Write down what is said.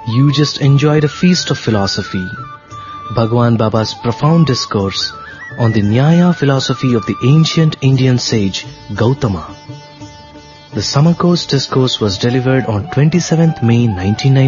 You just enjoyed a feast of philosophy, Bhagwan Baba's profound discourse on the Nyaya philosophy of the ancient Indian sage Gautama. The summer course discourse was delivered on 27th May 1990